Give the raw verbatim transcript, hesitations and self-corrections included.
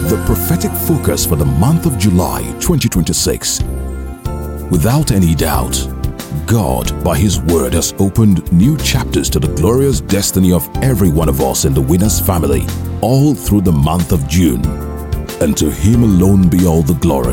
the prophetic focus for the month of July twenty twenty-six. Without any doubt, God, by His word, has opened new chapters to the glorious destiny of every one of us in the Winners family, all through the month of June. And to Him alone be all the glory.